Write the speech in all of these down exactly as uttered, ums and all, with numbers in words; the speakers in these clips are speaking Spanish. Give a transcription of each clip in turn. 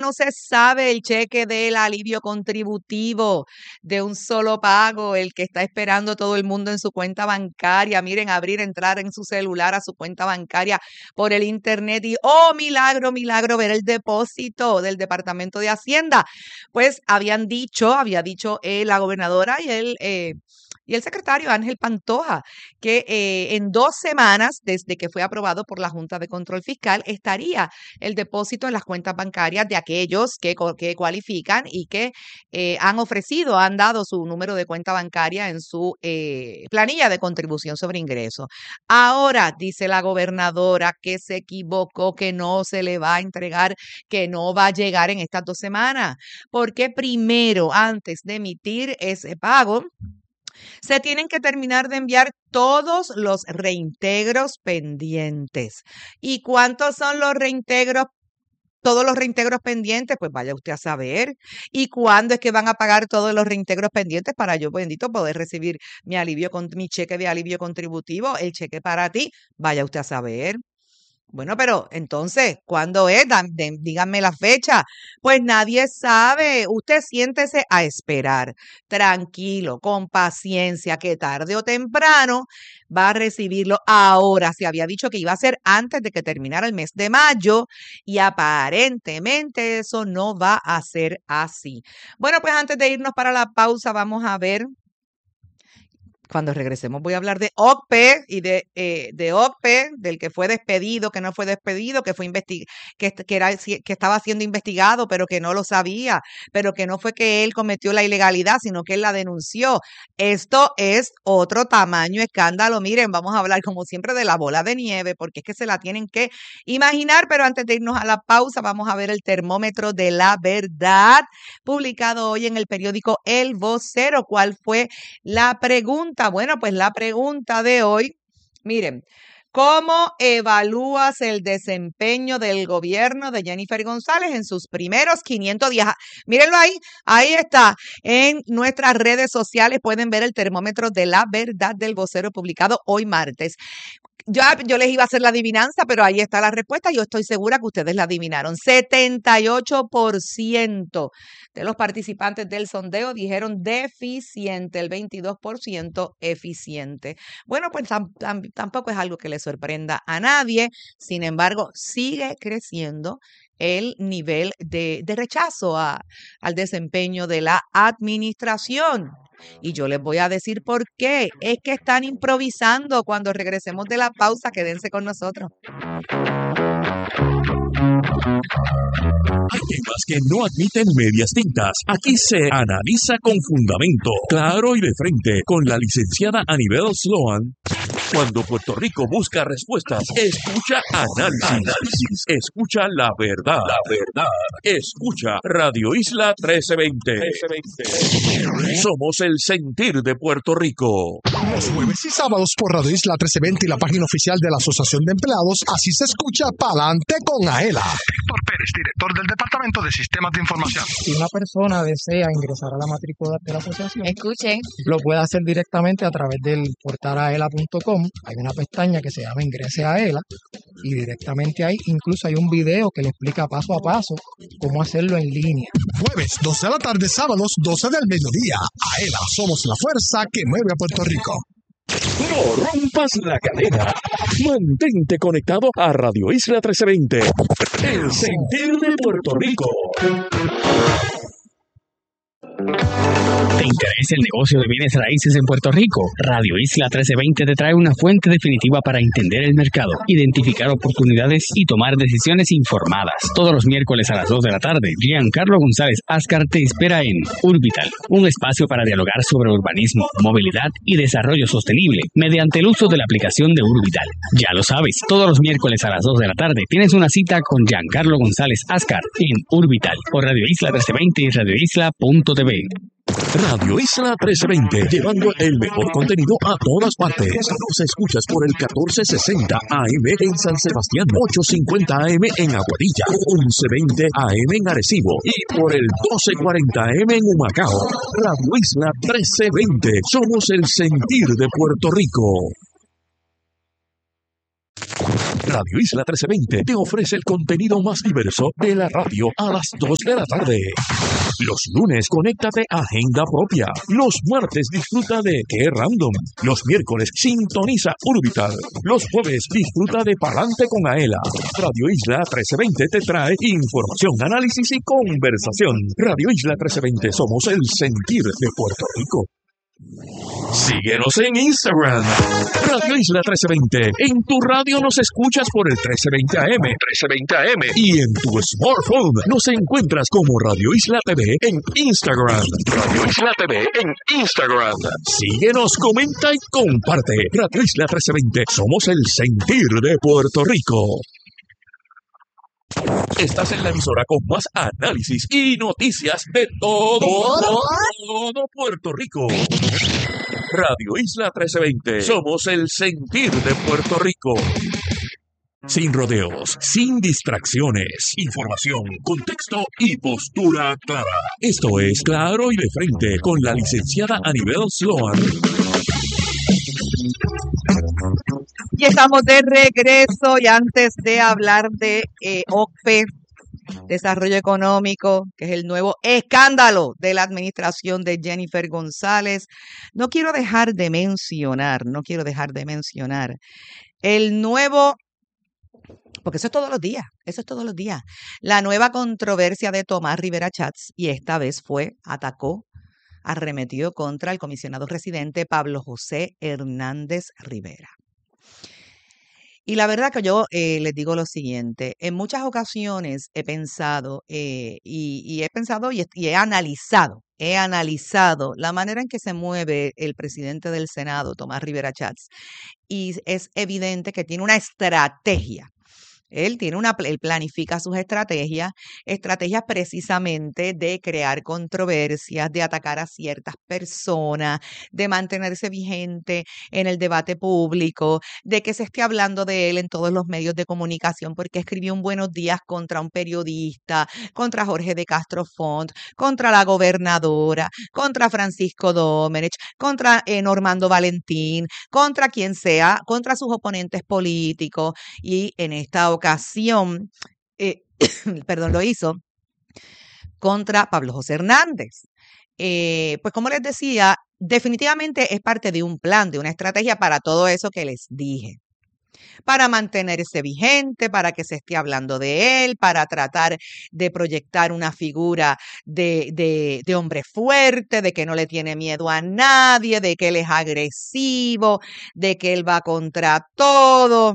no se sabe el cheque del alivio contributivo de un solo pago, el que está esperando todo el mundo en su cuenta bancaria. Miren, abrir, entrar en su celular a su cuenta bancaria por el internet y, oh, milagro, milagro, ver el depósito del Departamento de Hacienda. Pues habían dicho, había dicho eh, la gobernadora y el... Eh, Y el secretario Ángel Pantoja, que eh, en dos semanas, desde que fue aprobado por la Junta de Control Fiscal, estaría el depósito en las cuentas bancarias de aquellos que, que cualifican y que eh, han ofrecido, han dado su número de cuenta bancaria en su eh, planilla de contribución sobre ingresos. Ahora, dice la gobernadora que se equivocó, que no se le va a entregar, que no va a llegar en estas dos semanas, porque primero, antes de emitir ese pago, se tienen que terminar de enviar todos los reintegros pendientes. ¿Y cuántos son los reintegros? Todos los reintegros pendientes, pues vaya usted a saber. ¿Y cuándo es que van a pagar todos los reintegros pendientes para yo, bendito, poder recibir mi alivio con mi cheque de alivio contributivo, el cheque para ti? Vaya usted a saber. Bueno, pero entonces, ¿cuándo es? Díganme la fecha. Pues nadie sabe. Usted siéntese a esperar, tranquilo, con paciencia, que tarde o temprano va a recibirlo. Ahora, se había dicho que iba a ser antes de que terminara el mes de mayo y aparentemente eso no va a ser así. Bueno, pues antes de irnos para la pausa, vamos a ver. Cuando regresemos voy a hablar de O C P E y de, eh, de O C P E, del que fue despedido, que no fue despedido, que fue investi- que, que, era, que estaba siendo investigado, pero que no lo sabía, pero que no fue que él cometió la ilegalidad, sino que él la denunció. Esto es otro tamaño escándalo. Miren, vamos a hablar como siempre de la bola de nieve, porque es que se la tienen que imaginar, pero antes de irnos a la pausa, vamos a ver el termómetro de la verdad, publicado hoy en el periódico El Vocero. ¿Cuál fue la pregunta? Bueno, pues la pregunta de hoy, miren, ¿cómo evalúas el desempeño del gobierno de Jennifer González en sus primeros quinientos días? Mírenlo ahí, ahí está. En nuestras redes sociales pueden ver el termómetro de la verdad del Vocero publicado hoy martes. Yo, yo les iba a hacer la adivinanza, pero ahí está la respuesta. Yo estoy segura que ustedes la adivinaron. setenta y ocho por ciento de los participantes del sondeo dijeron deficiente, el veintidós por ciento eficiente. Bueno, pues tam, tam, tampoco es algo que le sorprenda a nadie. Sin embargo, sigue creciendo el nivel de, de rechazo a, al desempeño de la administración. Y yo les voy a decir por qué. Es que están improvisando. Cuando regresemos de la pausa, quédense con nosotros. Hay temas que no admiten medias tintas. Aquí se analiza con fundamento, claro y de frente, con la licenciada Anibel Sloan. Cuando Puerto Rico busca respuestas, escucha análisis, análisis, escucha la verdad, la verdad, escucha Radio Isla trece veinte. Somos el sentir de Puerto Rico. Los jueves y sábados por Radio Isla trece veinte y la página oficial de la Asociación de Empleados, así se escucha Pa'lante con Aela. Héctor Pérez, director del Departamento de Sistemas de Información. Si una persona desea ingresar a la matrícula de la asociación, escuchen, lo puede hacer directamente a través del portal aela punto com. Hay una pestaña que se llama Ingrese a Aela y directamente ahí incluso hay un video que le explica paso a paso cómo hacerlo en línea. Jueves, doce de la tarde, sábados, doce del mediodía. Aela, somos la fuerza que mueve a Puerto Rico. No rompas la cadena. Mantente conectado a Radio Isla trece veinte. El sentir de Puerto Rico. ¿Te interesa el negocio de bienes raíces en Puerto Rico? Radio Isla trece veinte te trae una fuente definitiva para entender el mercado, identificar oportunidades y tomar decisiones informadas. Todos los miércoles a las dos de la tarde, Giancarlo González Ascar te espera en Urbital, un espacio para dialogar sobre urbanismo, movilidad y desarrollo sostenible mediante el uso de la aplicación de Urbital. Ya lo sabes, todos los miércoles a las dos de la tarde tienes una cita con Giancarlo González Ascar en Urbital por Radio Isla trece veinte y radio isla punto t v. Radio Isla trece veinte, llevando el mejor contenido a todas partes. Nos escuchas por el catorce sesenta A M en San Sebastián, ochocientos cincuenta A M en Aguadilla, once veinte A M en Arecibo y por el doce cuarenta A M en Humacao. Radio Isla trece veinte, somos el sentir de Puerto Rico. Radio Isla trece veinte te ofrece el contenido más diverso de la radio a las dos de la tarde. Los lunes, conéctate a Agenda Propia. Los martes, disfruta de Qué Random. Los miércoles, sintoniza Urbital. Los jueves, disfruta de Palante con Aela. Radio Isla trece veinte te trae información, análisis y conversación. Radio Isla trece veinte, somos el sentir de Puerto Rico. Síguenos en Instagram, Radio Isla trece veinte. En tu radio nos escuchas por el trece veinte A M, trece veinte A M. Y en tu smartphone nos encuentras como Radio Isla T V en Instagram. Radio Isla T V en Instagram. Síguenos, comenta y comparte. Radio Isla trece veinte, somos el sentir de Puerto Rico. Estás en la emisora con más análisis y noticias de todo, todo, todo Puerto Rico. Radio Isla trece veinte. Somos el sentir de Puerto Rico. Sin rodeos, sin distracciones. Información, contexto y postura clara. Esto es Claro y de Frente con la licenciada Anibel Sloan. Y estamos de regreso y antes de hablar de eh, O C P E, Desarrollo Económico, que es el nuevo escándalo de la administración de Jennifer González, no quiero dejar de mencionar, no quiero dejar de mencionar el nuevo, porque eso es todos los días, eso es todos los días, la nueva controversia de Tomás Rivera Chats, y esta vez fue, atacó, arremetió contra el comisionado residente Pablo José Hernández Rivera. Y la verdad que yo eh, les digo lo siguiente, en muchas ocasiones he pensado eh, y, y he pensado y he, y he analizado, he analizado la manera en que se mueve el presidente del Senado, Tomás Rivera Chats, y es evidente que tiene una estrategia. Él tiene una, él planifica sus estrategias, estrategias precisamente de crear controversias, de atacar a ciertas personas, de mantenerse vigente en el debate público, de que se esté hablando de él en todos los medios de comunicación porque escribió un buenos días contra un periodista, contra Jorge de Castro Font, contra la gobernadora, contra Francisco Domenech, contra eh, Normando Valentín, contra quien sea, contra sus oponentes políticos, y en esta ocasión ocasión, eh, perdón, lo hizo contra Pablo José Hernández. Eh, pues como les decía, definitivamente es parte de un plan, de una estrategia para todo eso que les dije. Para mantenerse vigente, para que se esté hablando de él, para tratar de proyectar una figura de, de, de hombre fuerte, de que no le tiene miedo a nadie, de que él es agresivo, de que él va contra todo.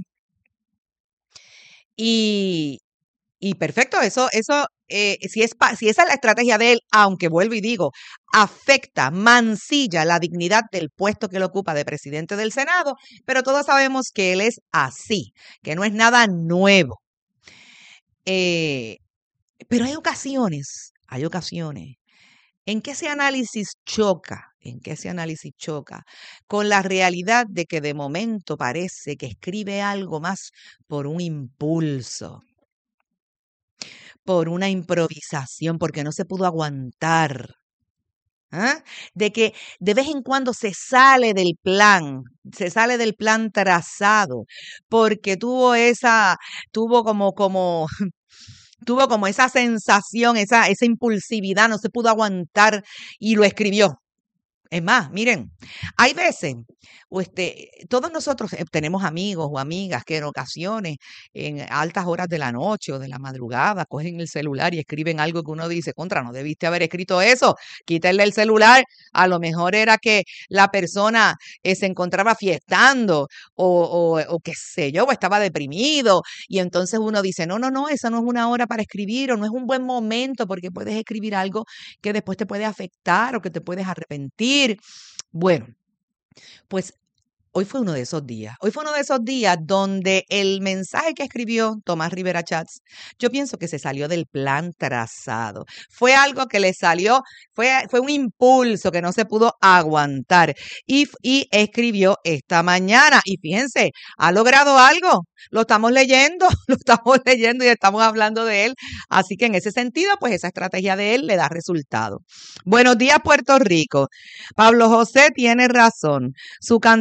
Y, y perfecto, eso, eso eh, si, es si esa es la estrategia de él, aunque vuelvo y digo, afecta, mancilla la dignidad del puesto que él ocupa de presidente del Senado, pero todos sabemos que él es así, que no es nada nuevo. Eh, pero hay ocasiones, hay ocasiones en que ese análisis choca, en que ese análisis choca con la realidad de que de momento parece que escribe algo más por un impulso, por una improvisación, porque no se pudo aguantar. ¿Ah? De que de vez en cuando se sale del plan, se sale del plan trazado, porque tuvo esa, tuvo como, como, tuvo como esa sensación, esa, esa impulsividad, no se pudo aguantar y lo escribió. Es más, miren, hay veces, este, todos nosotros tenemos amigos o amigas que en ocasiones, en altas horas de la noche o de la madrugada, cogen el celular y escriben algo que uno dice, contra, no debiste haber escrito eso, quítenle el celular. A lo mejor era que la persona eh, se encontraba fiestando o, o, o qué sé yo, o estaba deprimido, y entonces uno dice, no, no, no, esa no es una hora para escribir o no es un buen momento porque puedes escribir algo que después te puede afectar o que te puedes arrepentir. Bueno, pues hoy fue uno de esos días. Hoy fue uno de esos días donde el mensaje que escribió Tomás Rivera Chats, yo pienso que se salió del plan trazado. Fue algo que le salió, fue, fue un impulso que no se pudo aguantar. Y, y escribió esta mañana. Y fíjense, ha logrado algo. Lo estamos leyendo, lo estamos leyendo y estamos hablando de él. Así que en ese sentido, pues esa estrategia de él le da resultado. Buenos días, Puerto Rico. Pablo José tiene razón. Su candidatura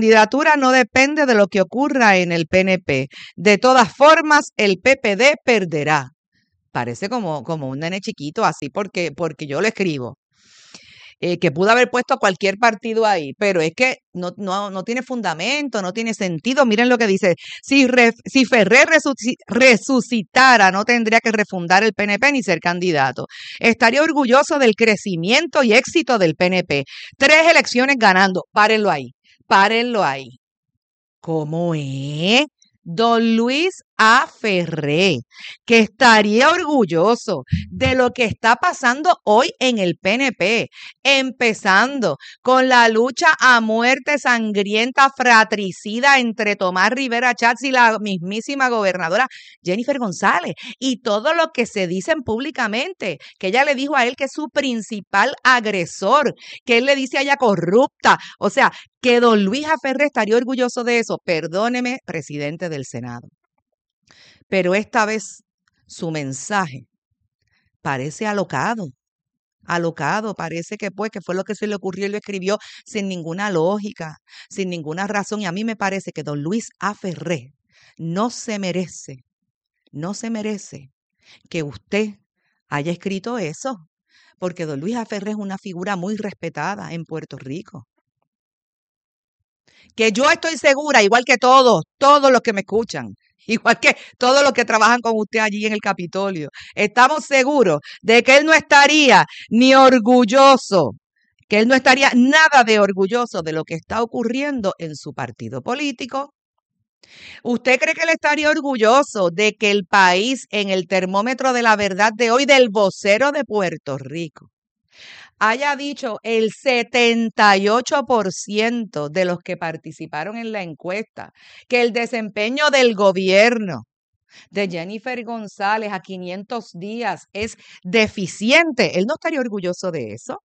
candidatura no depende de lo que ocurra en el P N P. De todas formas, el P P D perderá. Parece como, como un nene chiquito, así porque, porque yo lo escribo. Eh, que pudo haber puesto cualquier partido ahí, pero es que no, no, no tiene fundamento, no tiene sentido. Miren lo que dice, si, re, si Ferrer resuc- resucitara, no tendría que refundar el P N P ni ser candidato. Estaría orgulloso del crecimiento y éxito del P N P. Tres elecciones ganando, párenlo ahí, párenlo ahí. ¿Cómo es? Don Luis A. Ferré, que estaría orgulloso de lo que está pasando hoy en el P N P, empezando con la lucha a muerte sangrienta, fratricida entre Tomás Rivera Chats y la mismísima gobernadora Jennifer González, y todo lo que se dicen públicamente, que ella le dijo a él que es su principal agresor, que él le dice a ella corrupta, o sea, que don Luis A. Ferré estaría orgulloso de eso. Perdóneme, presidente del Senado. Pero esta vez su mensaje parece alocado, alocado, parece que pues que fue lo que se le ocurrió y lo escribió sin ninguna lógica, sin ninguna razón. Y a mí me parece que don Luis A. Ferré no se merece, no se merece que usted haya escrito eso, porque don Luis A. Ferré es una figura muy respetada en Puerto Rico. Que yo estoy segura, igual que todos, todos los que me escuchan, igual que todos los que trabajan con usted allí en el Capitolio, estamos seguros de que él no estaría ni orgulloso, que él no estaría nada de orgulloso de lo que está ocurriendo en su partido político. ¿Usted cree que él estaría orgulloso de que el país, en el termómetro de la verdad de hoy, del vocero de Puerto Rico, haya dicho el setenta y ocho por ciento de los que participaron en la encuesta que el desempeño del gobierno de Jennifer González a quinientos días es deficiente? ¿Él no estaría orgulloso de eso?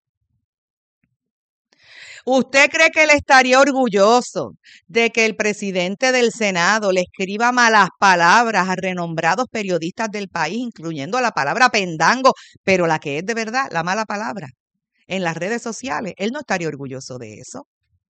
¿Usted cree que él estaría orgulloso de que el presidente del Senado le escriba malas palabras a renombrados periodistas del país, incluyendo la palabra pendango, pero la que es de verdad, la mala palabra, en las redes sociales? Él no estaría orgulloso de eso.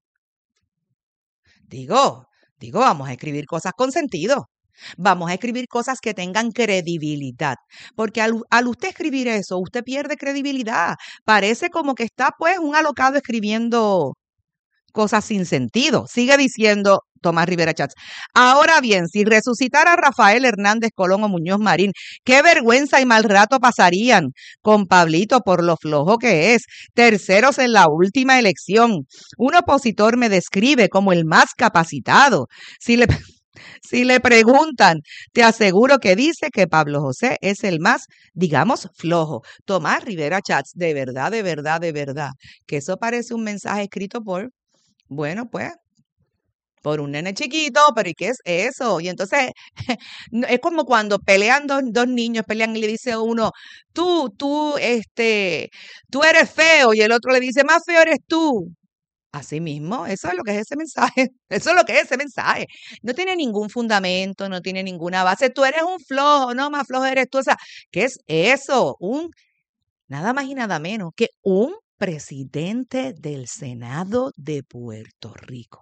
Digo, digo, vamos a escribir cosas con sentido. Vamos a escribir cosas que tengan credibilidad, porque al, al usted escribir eso, usted pierde credibilidad. Parece como que está pues un alocado escribiendo cosas sin sentido. Sigue diciendo Tomás Rivera Chats. Ahora bien, si resucitara Rafael Hernández Colón o Muñoz Marín, qué vergüenza y mal rato pasarían con Pablito por lo flojo que es. Terceros en la última elección. Un opositor me describe como el más capacitado. Si le... Si le preguntan, te aseguro que dice que Pablo José es el más, digamos, flojo. Tomás Rivera Chats, de verdad, de verdad, de verdad, que eso parece un mensaje escrito por, bueno, pues, por un nene chiquito, pero ¿y qué es eso? Y entonces, es como cuando pelean dos, dos niños, pelean y le dice uno, tú, tú, este, tú eres feo, y el otro le dice, más feo eres tú. Así mismo, eso es lo que es ese mensaje, eso es lo que es ese mensaje. No tiene ningún fundamento, no tiene ninguna base. Tú eres un flojo, no, más flojo eres tú. O sea, ¿qué es eso? Un, nada más y nada menos que un presidente del Senado de Puerto Rico.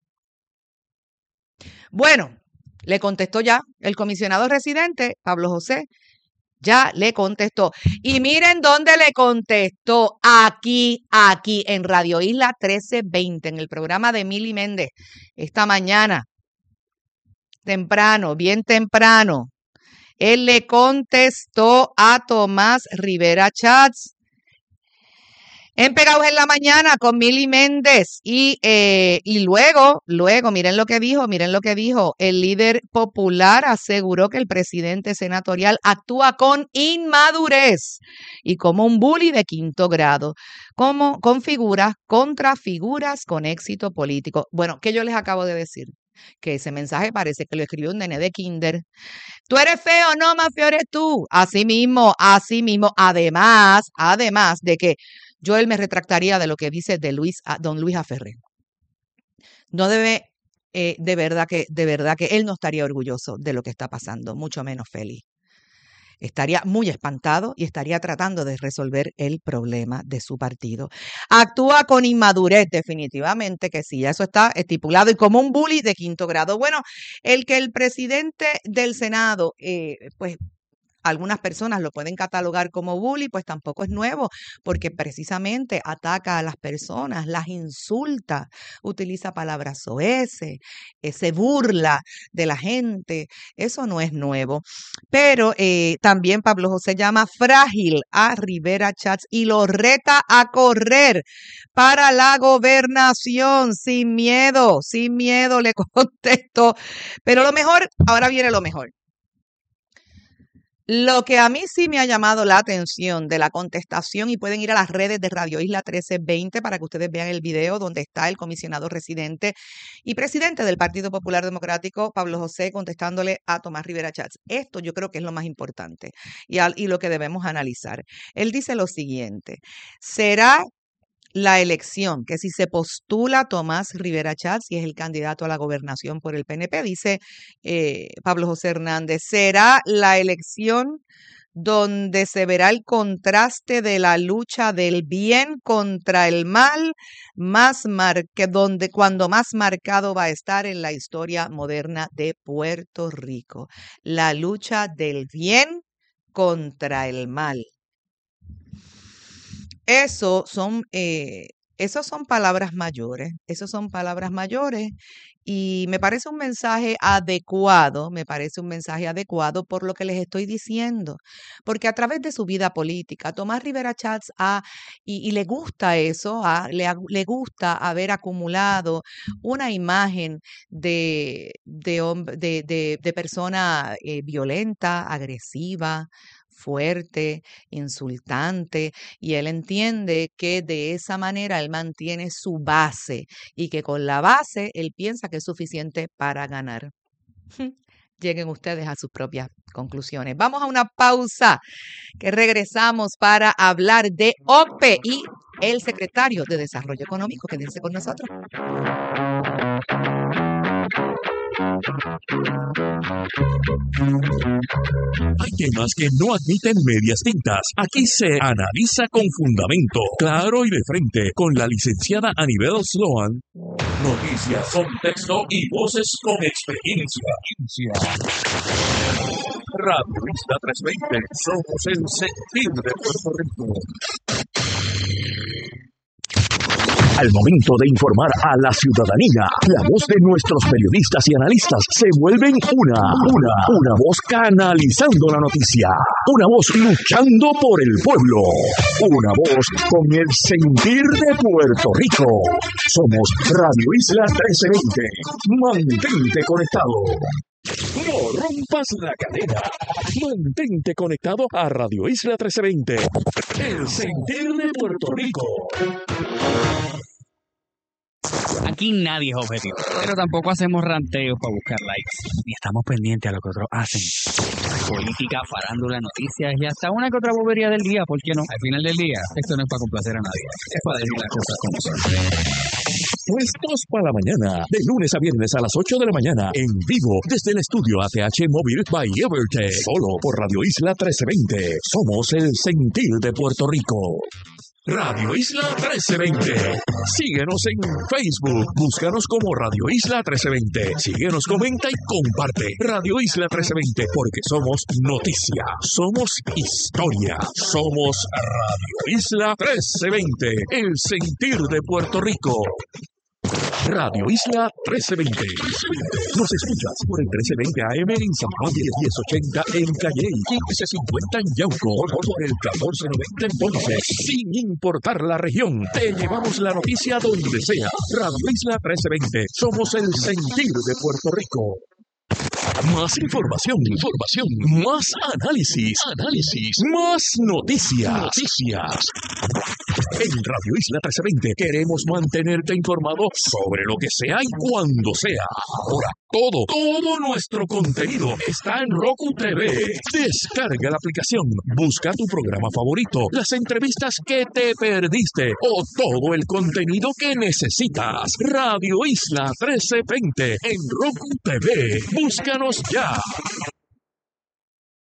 Bueno, le contestó ya el comisionado residente, Pablo José, ya le contestó. Y miren dónde le contestó. Aquí, aquí, en Radio Isla trece veinte, en el programa de Mili Méndez, esta mañana, temprano, bien temprano. Él le contestó a Tomás Rivera Chats en Pegados en la Mañana con Mili Méndez. Y, eh, y luego, luego, miren lo que dijo, miren lo que dijo. El líder popular aseguró que el presidente senatorial actúa con inmadurez y como un bully de quinto grado, como con figuras contra figuras con éxito político. Bueno, ¿qué yo les acabo de decir? Que ese mensaje parece que lo escribió un nene de kinder. Tú eres feo, no, más feo eres tú. Así mismo, así mismo. Además, además de que yo él me retractaría de lo que dice de Luis, don Luis A. Ferré. No debe, eh, de verdad que, de verdad que él no estaría orgulloso de lo que está pasando, mucho menos feliz. estaría muy espantado y estaría tratando de resolver el problema de su partido. Actúa con inmadurez, definitivamente que sí, eso está estipulado y como un bully de quinto grado. Bueno, el que el presidente del Senado, eh, pues, algunas personas lo pueden catalogar como bully, pues tampoco es nuevo, porque precisamente ataca a las personas, las insulta, utiliza palabras soeces, eh, se burla de la gente. Eso no es nuevo. Pero eh, también Pablo José llama frágil a Rivera Chats y lo reta a correr para la gobernación sin miedo, sin miedo, le contestó. Pero lo mejor, ahora viene lo mejor. Lo que a mí sí me ha llamado la atención de la contestación, y pueden ir a las redes de Radio Isla trece veinte para que ustedes vean el video donde está el comisionado residente y presidente del Partido Popular Democrático, Pablo José, contestándole a Tomás Rivera Chats. Esto yo creo que es lo más importante y, al, y lo que debemos analizar. Él dice lo siguiente: ¿será la elección, que si se postula Tomás Rivera Chats, y es el candidato a la gobernación por el P N P, dice eh, Pablo José Hernández, será la elección donde se verá el contraste de la lucha del bien contra el mal, más mar que donde cuando más marcado va a estar en la historia moderna de Puerto Rico, la lucha del bien contra el mal. Eso son, eh, esos son palabras mayores, esos son palabras mayores y me parece un mensaje adecuado, me parece un mensaje adecuado por lo que les estoy diciendo, porque a través de su vida política, Tomás Rivera Chats ha, y, y le gusta eso, ha, le, le gusta haber acumulado una imagen de, de, de, de, de persona eh, violenta, agresiva, fuerte, insultante, y él entiende que de esa manera él mantiene su base y que con la base él piensa que es suficiente para ganar. Lleguen ustedes a sus propias conclusiones. Vamos a una pausa, que regresamos para hablar de O P E y el secretario de Desarrollo Económico. Quédense con nosotros. Hay temas que no admiten medias tintas. Aquí se analiza con fundamento, claro y de frente, con la licenciada Anibel Sloan. Noticias, contexto y voces con experiencia. Radio Isla trescientos veinte, somos el sentir de Puerto Rico. Al momento de informar a la ciudadanía, la voz de nuestros periodistas y analistas se vuelven una, una, una voz canalizando la noticia, una voz luchando por el pueblo, una voz con el sentir de Puerto Rico. Somos Radio Isla trece veinte. Mantente conectado. No rompas la cadena. Mantente conectado a Radio Isla trece veinte. El sentir de Puerto Rico. Aquí nadie es objetivo, pero tampoco hacemos ranteos para buscar likes, ni estamos pendientes a lo que otros hacen. Política, farándula, noticias y hasta una que otra bobería del día, ¿por qué no? Al final del día, esto no es para complacer a nadie, es para decir las cosas como son. Puestos para la mañana, de lunes a viernes a las ocho de la mañana, en vivo desde el estudio A T H Móvil by Evertech, solo por Radio Isla trece veinte. Somos el sentir de Puerto Rico. Radio Isla trece veinte. Síguenos en Facebook. Búscanos como Radio Isla trece veinte. Síguenos, comenta y comparte. Radio Isla trece veinte, porque somos noticia, somos historia, somos Radio Isla trece veinte, el sentir de Puerto Rico. Radio Isla trece veinte. Nos escuchas por el trece veinte A M en San Juan, diez ochenta en Calle, quince cincuenta en Yauco, por el catorce noventa en Ponce. Sin importar la región, te llevamos la noticia donde sea. Radio Isla trece veinte. Somos el sentir de Puerto Rico. Más información, información, más análisis, análisis, más noticias, noticias. En Radio Isla trece veinte queremos mantenerte informado sobre lo que sea y cuando sea. Ahora, todo, todo nuestro contenido está en Roku T V. Descarga la aplicación, busca tu programa favorito, las entrevistas que te perdiste o todo el contenido que necesitas. Radio Isla trece veinte en Roku T V. Búscanos ya.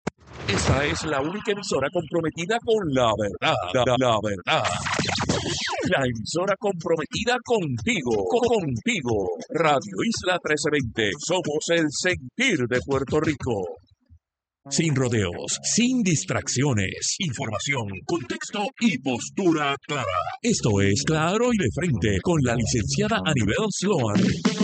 Esta es la única emisora comprometida con la verdad. La, la- la verdad. La emisora comprometida contigo. Contigo. Radio Isla trece veinte. Somos el sentir de Puerto Rico. Sin rodeos, sin distracciones. Información, contexto y postura clara. Esto es Claro y de Frente con la licenciada Anibel Sloan.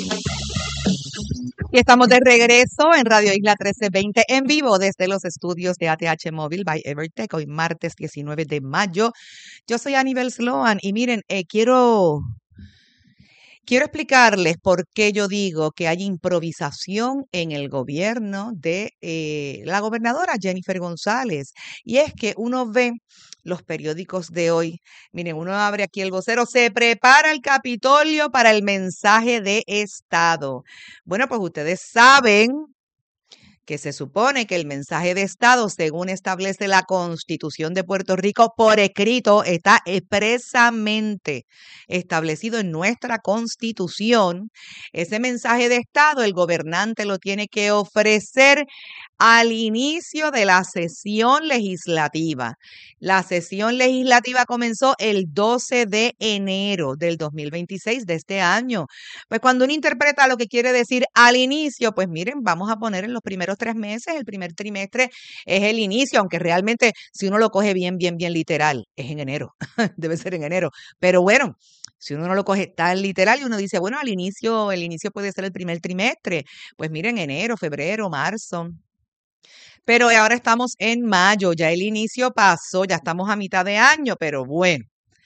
Y estamos de regreso en Radio Isla trece veinte en vivo desde los estudios de A T H Móvil by Evertech, hoy martes diecinueve de mayo. Yo soy Anibel Sloan y miren, eh, quiero, quiero explicarles por qué yo digo que hay improvisación en el gobierno de eh, la gobernadora Jennifer González. Y es que uno ve los periódicos de hoy. Miren, uno abre aquí el vocero, se prepara el Capitolio para el mensaje de Estado. Bueno, pues ustedes saben que se supone que el mensaje de Estado, según establece la Constitución de Puerto Rico por escrito, está expresamente establecido en nuestra Constitución. Ese mensaje de Estado, el gobernante lo tiene que ofrecer al inicio de la sesión legislativa. La sesión legislativa comenzó el doce de enero del dos mil veintiséis de este año. Pues cuando uno interpreta lo que quiere decir al inicio, pues miren, vamos a poner en los primeros tres meses, el primer trimestre es el inicio, aunque realmente si uno lo coge bien, bien, bien literal, es en enero, debe ser en enero. Pero bueno, si uno no lo coge tan literal y uno dice, bueno, al inicio, el inicio puede ser el primer trimestre, pues miren, enero, febrero, marzo. Pero ahora estamos en mayo, ya el inicio pasó, ya estamos a mitad de año, pero bueno,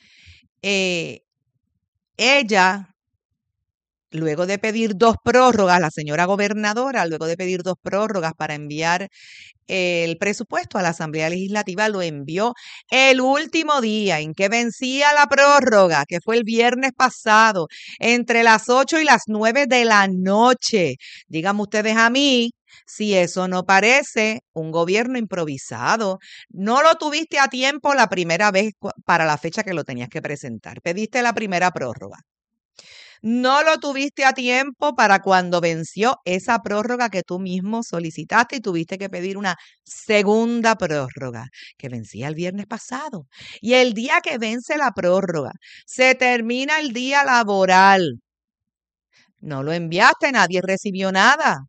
eh, ella, luego de pedir dos prórrogas, la señora gobernadora, luego de pedir dos prórrogas para enviar el presupuesto a la Asamblea Legislativa, lo envió el último día en que vencía la prórroga, que fue el viernes pasado, entre las ocho y las nueve de la noche. Díganme ustedes a mí si eso no parece un gobierno improvisado. No lo tuviste a tiempo la primera vez para la fecha que lo tenías que presentar. Pediste la primera prórroga. No lo tuviste a tiempo para cuando venció esa prórroga que tú mismo solicitaste y tuviste que pedir una segunda prórroga que vencía el viernes pasado. Y el día que vence la prórroga, se termina el día laboral. No lo enviaste, nadie recibió nada.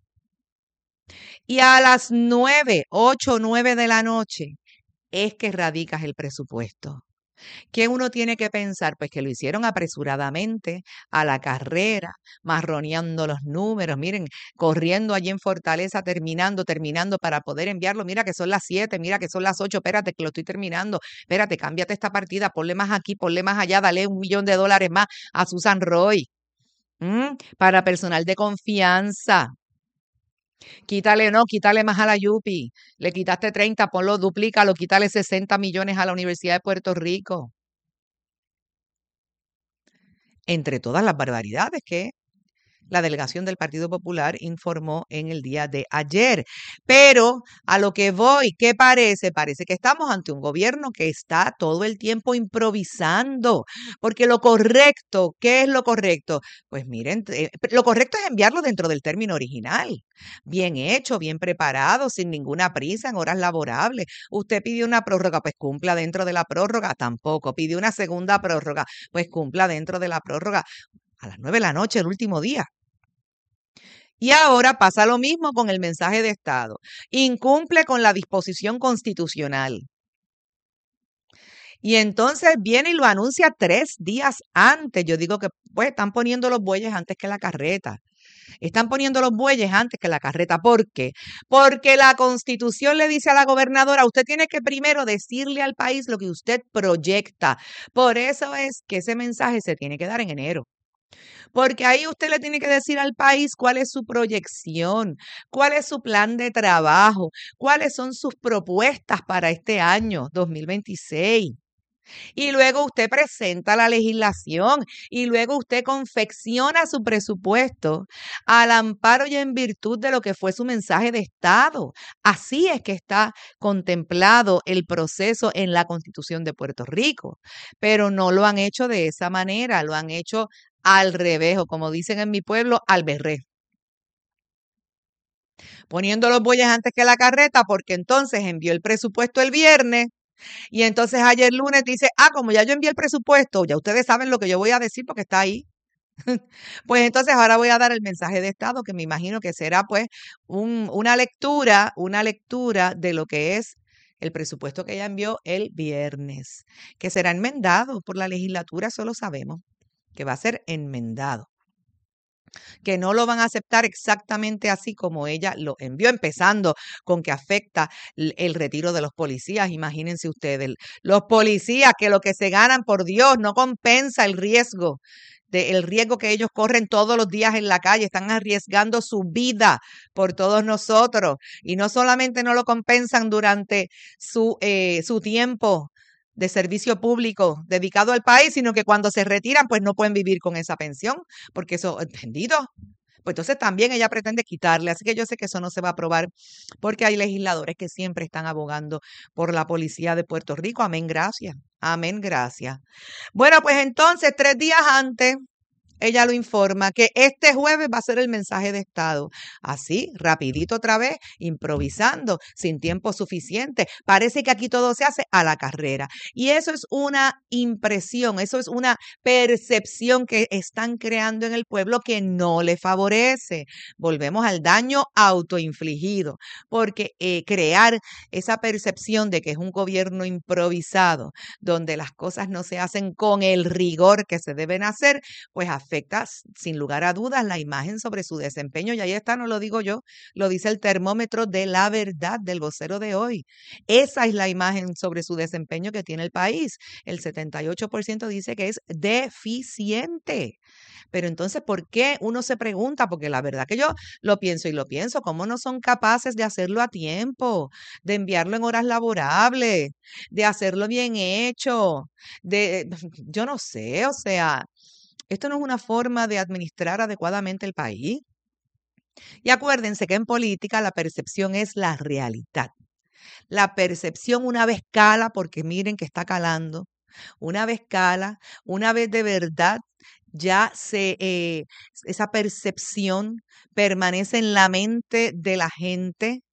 Y a las nueve, ocho, nueve de la noche es que radicas el presupuesto. ¿Qué uno tiene que pensar? Pues que lo hicieron apresuradamente, a la carrera, marroneando los números, miren, corriendo allí en Fortaleza, terminando, terminando para poder enviarlo. Mira que son las siete, mira que son las ocho, espérate que lo estoy terminando, espérate, cámbiate esta partida, ponle más aquí, ponle más allá, dale un millón de dólares más a Susan Roy, ¿m? Para personal de confianza. Quítale, no, quítale más a la Yupi. Le quitaste treinta, ponlo, duplícalo, quítale sesenta millones a la Universidad de Puerto Rico. Entre todas las barbaridades que la delegación del Partido Popular informó en el día de ayer. Pero a lo que voy, ¿qué parece? Parece que estamos ante un gobierno que está todo el tiempo improvisando, porque lo correcto, ¿qué es lo correcto? Pues miren, eh, lo correcto es enviarlo dentro del término original, bien hecho, bien preparado, sin ninguna prisa, en horas laborables. Usted pidió una prórroga, pues cumpla dentro de la prórroga, tampoco. Pidió una segunda prórroga, pues cumpla dentro de la prórroga. A las nueve de la noche, el último día. Y ahora pasa lo mismo con el mensaje de Estado. Incumple con la disposición constitucional. Y entonces viene y lo anuncia tres días antes. Yo digo que pues están poniendo los bueyes antes que la carreta. Están poniendo los bueyes antes que la carreta. ¿Por qué? Porque la Constitución le dice a la gobernadora, usted tiene que primero decirle al país lo que usted proyecta. Por eso es que ese mensaje se tiene que dar en enero. Porque ahí usted le tiene que decir al país cuál es su proyección, cuál es su plan de trabajo, cuáles son sus propuestas para este año dos mil veintiséis. Y luego usted presenta la legislación y luego usted confecciona su presupuesto al amparo y en virtud de lo que fue su mensaje de Estado. Así es que está contemplado el proceso en la Constitución de Puerto Rico, pero no lo han hecho de esa manera, lo han hecho al revés, o como dicen en mi pueblo, al berré. poniendo los bueyes antes que la carreta, porque entonces envió el presupuesto el viernes y entonces ayer lunes dice, ah, como ya yo envié el presupuesto, ya ustedes saben lo que yo voy a decir porque está ahí. Pues entonces ahora voy a dar el mensaje de Estado, que me imagino que será pues un, una lectura, una lectura de lo que es el presupuesto que ella envió el viernes, que será enmendado por la legislatura, eso lo sabemos, que va a ser enmendado, que no lo van a aceptar exactamente así como ella lo envió, empezando con que afecta el, el retiro de los policías. Imagínense ustedes, los policías que lo que se ganan, por Dios, no compensa el riesgo de el riesgo que ellos corren todos los días en la calle, están arriesgando su vida por todos nosotros y no solamente no lo compensan durante su, eh, su tiempo de servicio público dedicado al país, sino que cuando se retiran pues no pueden vivir con esa pensión, porque eso, ¿entendido? Pues entonces también ella pretende quitarle, así que yo sé que eso no se va a aprobar porque hay legisladores que siempre están abogando por la policía de Puerto Rico. Amén, gracias. Amén, gracias. Bueno, pues entonces, tres días antes, ella lo informa que este jueves va a ser el mensaje de Estado. Así, rapidito otra vez, improvisando, sin tiempo suficiente. Parece que aquí todo se hace a la carrera. Y eso es una impresión, eso es una percepción que están creando en el pueblo que no le favorece. Volvemos al daño autoinfligido, porque eh, crear esa percepción de que es un gobierno improvisado, donde las cosas no se hacen con el rigor que se deben hacer, pues afecta sin lugar a dudas la imagen sobre su desempeño. Y ahí está, no lo digo yo, lo dice el termómetro de La Verdad del vocero de hoy. Esa es la imagen sobre su desempeño que tiene el país. El setenta y ocho por ciento dice que es deficiente. Pero entonces, ¿por qué? Uno se pregunta, porque la verdad que yo lo pienso y lo pienso, ¿cómo no son capaces de hacerlo a tiempo, de enviarlo en horas laborables, de hacerlo bien hecho? De, yo no sé, o sea, esto no es una forma de administrar adecuadamente el país. Y acuérdense que en política la percepción es la realidad. La percepción una vez cala, porque miren que está calando, una vez cala, una vez de verdad ya se, eh, esa percepción permanece en la mente de la gente,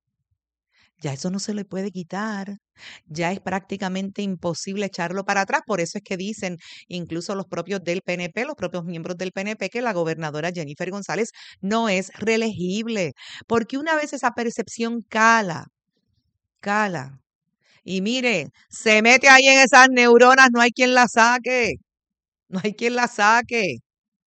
ya eso no se le puede quitar. Ya es prácticamente imposible echarlo para atrás. Por eso es que dicen incluso los propios del P N P, los propios miembros del P N P, que la gobernadora Jennifer González no es reelegible. Porque una vez esa percepción cala, cala, y mire, se mete ahí en esas neuronas, no hay quien la saque, no hay quien la saque.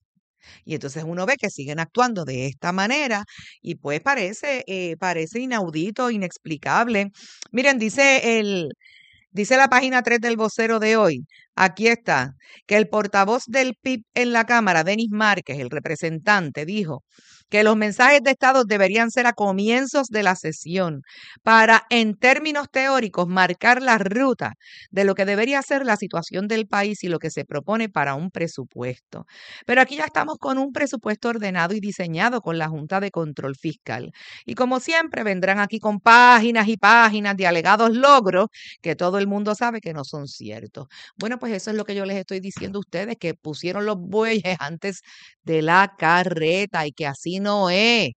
Y entonces uno ve que siguen actuando de esta manera y pues parece, eh, parece inaudito, inexplicable. Miren, dice el, dice la página tres del vocero de hoy, aquí está, que el portavoz del P I B en la Cámara, Denis Márquez, el representante, dijo que los mensajes de Estado deberían ser a comienzos de la sesión para, en términos teóricos, marcar la ruta de lo que debería ser la situación del país y lo que se propone para un presupuesto. Pero aquí ya estamos con un presupuesto ordenado y diseñado con la Junta de Control Fiscal. Y como siempre, vendrán aquí con páginas y páginas de alegados logros que todo el mundo sabe que no son ciertos. Bueno, pues eso es lo que yo les estoy diciendo a ustedes, que pusieron los bueyes antes de la carreta y que así no es.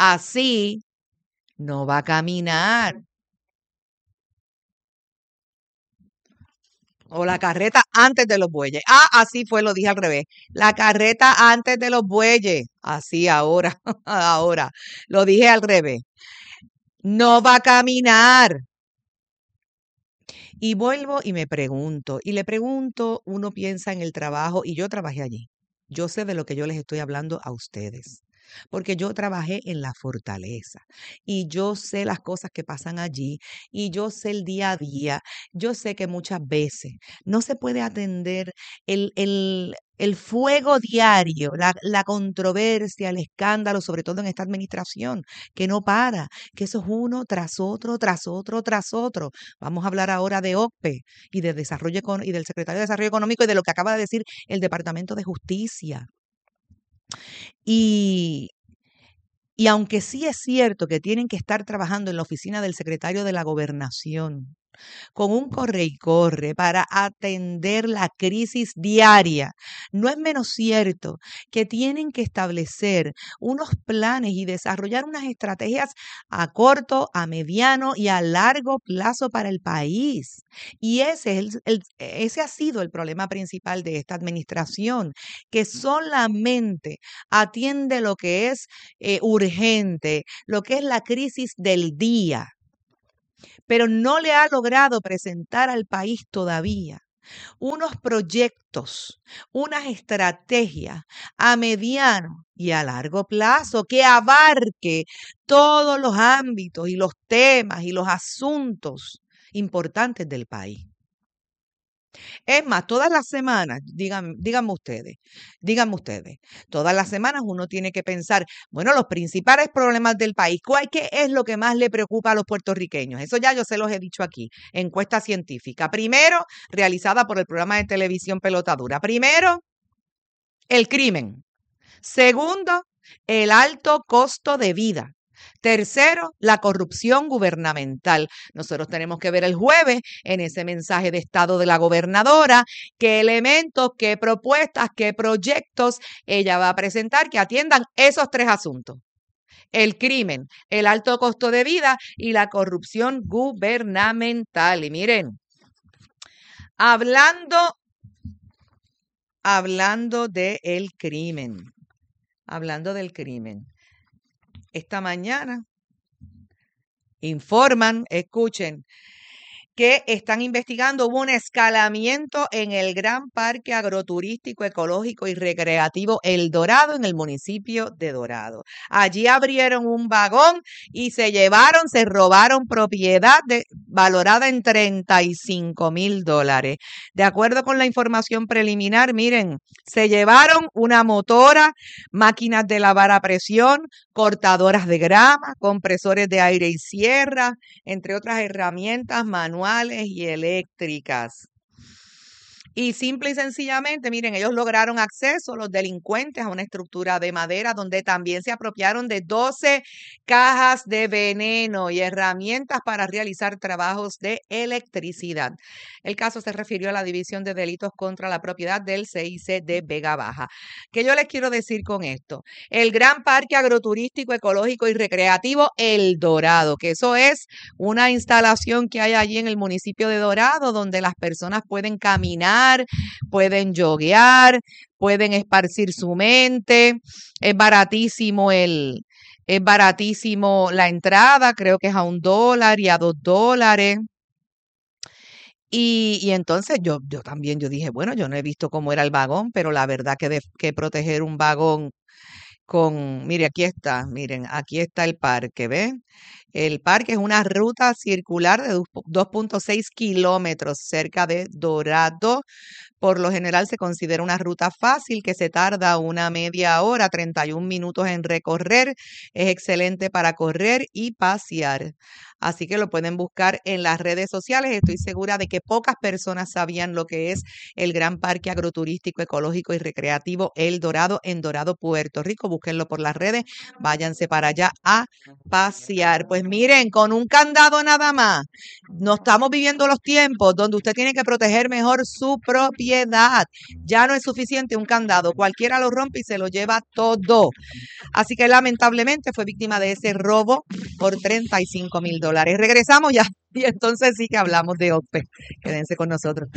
Así no va a caminar. O la carreta antes de los bueyes. Ah, así fue, lo dije al revés. La carreta antes de los bueyes. Así ahora, ahora. Lo dije al revés. No va a caminar. Y vuelvo y me pregunto, y le pregunto, uno piensa en el trabajo, y yo trabajé allí. Yo sé de lo que yo les estoy hablando a ustedes, porque yo trabajé en la Fortaleza y yo sé las cosas que pasan allí y yo sé el día a día. Yo sé que muchas veces no se puede atender el, el, el fuego diario, la, la controversia, el escándalo, sobre todo en esta administración, que no para, que eso es uno tras otro, tras otro, tras otro. Vamos a hablar ahora de O C P E y de desarrollo econ- y del secretario de Desarrollo Económico y de lo que acaba de decir el Departamento de Justicia. Y, y aunque sí es cierto que tienen que estar trabajando en la oficina del secretario de la Gobernación, con un corre y corre para atender la crisis diaria, no es menos cierto que tienen que establecer unos planes y desarrollar unas estrategias a corto, a mediano y a largo plazo para el país. Y ese, es el, el, ese ha sido el problema principal de esta administración, que solamente atiende lo que es eh, urgente, lo que es la crisis del día, pero no le ha logrado presentar al país todavía unos proyectos, unas estrategias a mediano y a largo plazo que abarque todos los ámbitos y los temas y los asuntos importantes del país. Es más, todas las semanas, digan, díganme ustedes, díganme ustedes, todas las semanas uno tiene que pensar, bueno, los principales problemas del país, ¿cuál qué es lo que más le preocupa a los puertorriqueños? Eso ya yo se los he dicho aquí, encuesta científica. Primero, realizada por el programa de televisión Pelotadura. Primero, el crimen. Segundo, el alto costo de vida. Tercero, la corrupción gubernamental. Nosotros tenemos que ver el jueves en ese mensaje de estado de la gobernadora qué elementos, qué propuestas, qué proyectos ella va a presentar que atiendan esos tres asuntos. El crimen, el alto costo de vida y la corrupción gubernamental. Y miren, hablando, hablando del crimen, hablando del crimen. Esta mañana informan, escuchen, que están investigando, hubo un escalamiento en el Gran Parque Agroturístico, Ecológico y Recreativo El Dorado, en el municipio de Dorado. Allí abrieron un vagón y se llevaron, se robaron propiedad de, valorada en treinta y cinco mil dólares. De acuerdo con la información preliminar, miren, se llevaron una motora, máquinas de lavar a presión, cortadoras de grama, compresores de aire y sierra, entre otras herramientas manuales y eléctricas. Y simple y sencillamente, miren, ellos lograron acceso, los delincuentes, a una estructura de madera donde también se apropiaron de doce cajas de veneno y herramientas para realizar trabajos de electricidad. El caso se refirió a la División de Delitos contra la Propiedad del C I C de Vega Baja. ¿Qué yo les quiero decir con esto? El Gran Parque Agroturístico, Ecológico y Recreativo El Dorado, que eso es una instalación que hay allí en el municipio de Dorado, donde las personas pueden caminar, pueden yoguear, pueden esparcir su mente. Es baratísimo el, es baratísimo la entrada, creo que es a un dólar y a dos dólares. Y, y entonces yo, yo también, yo dije, bueno, yo no he visto cómo era el vagón, pero la verdad que, de, que proteger un vagón con, mire, aquí está, miren, aquí está el parque, ¿ven? El parque es una ruta circular de dos punto seis kilómetros cerca de Dorado. Por lo general se considera una ruta fácil que se tarda una media hora, treinta y un minutos en recorrer. Es excelente para correr y pasear. Así que lo pueden buscar en las redes sociales. Estoy segura de que pocas personas sabían lo que es el Gran Parque Agroturístico, Ecológico y Recreativo El Dorado en Dorado, Puerto Rico. Búsquenlo por las redes. Váyanse para allá a pasear. Pues miren, con un candado nada más, no estamos viviendo los tiempos donde usted tiene que proteger mejor su propiedad. Ya no es suficiente un candado. Cualquiera lo rompe y se lo lleva todo. Así que lamentablemente fue víctima de ese robo por treinta y cinco mil dólares. Regresamos ya y entonces sí que hablamos de O P E. Quédense con nosotros.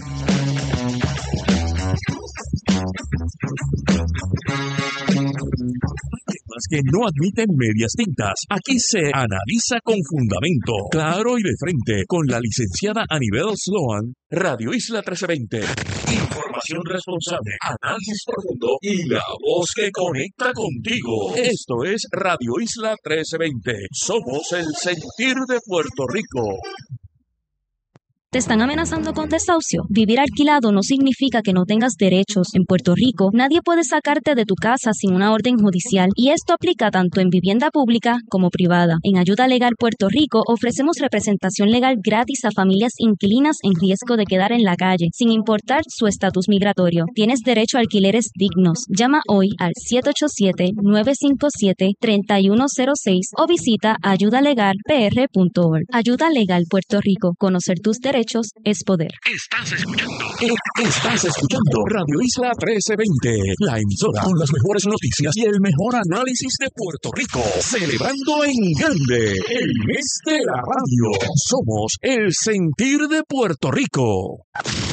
Temas que no admiten medias tintas. Aquí se analiza con fundamento, claro y de frente, con la licenciada Anibel Sloan, Radio Isla trece veinte. Información responsable, análisis profundo y la voz que conecta contigo. Esto es Radio Isla trece veinte. Somos el sentir de Puerto Rico. ¿Te están amenazando con desahucio? Vivir alquilado no significa que no tengas derechos. En Puerto Rico, nadie puede sacarte de tu casa sin una orden judicial, y esto aplica tanto en vivienda pública como privada. En Ayuda Legal Puerto Rico ofrecemos representación legal gratis a familias inquilinas en riesgo de quedar en la calle, sin importar su estatus migratorio. Tienes derecho a alquileres dignos. Llama hoy al siete ocho siete, nueve cinco siete, tres uno cero seis o visita ayuda legal p r punto org. Ayuda Legal Puerto Rico. Conocer tus derechos es poder. Estás escuchando. Estás escuchando Radio Isla trece veinte, la emisora con las mejores noticias y el mejor análisis de Puerto Rico. Celebrando en grande el mes de la radio. Somos el sentir de Puerto Rico.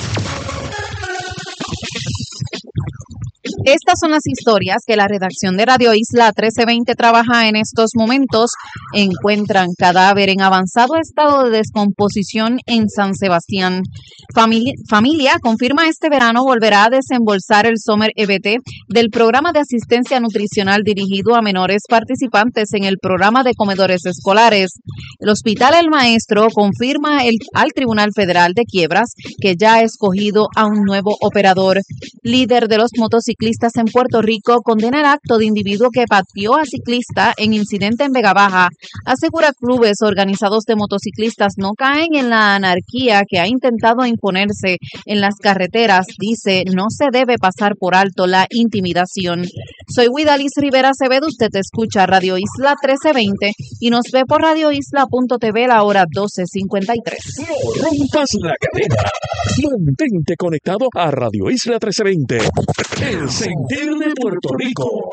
Estas son las historias que la redacción de Radio Isla trece veinte trabaja en estos momentos. Encuentran cadáver en avanzado estado de descomposición en San Sebastián. Familia, familia confirma este verano volverá a desembolsar el Summer E B T del programa de asistencia nutricional dirigido a menores participantes en el programa de comedores escolares. El Hospital El Maestro confirma el, al Tribunal Federal de Quiebras que ya ha escogido a un nuevo operador. Líder de los motociclistas en Puerto Rico condena el acto de individuo que pateó a ciclista en incidente en Vega Baja. Asegura clubes organizados de motociclistas no caen en la anarquía que ha intentado imponerse en las carreteras. Dice, no se debe pasar por alto la intimidación. Soy Widalis Rivera Acevedo, usted escucha Radio Isla trece veinte y nos ve por radio isla punto t v a la hora doce cincuenta y tres. No rompas la cadena. Mantente conectado a Radio Isla trece veinte. El sentir de Puerto Rico.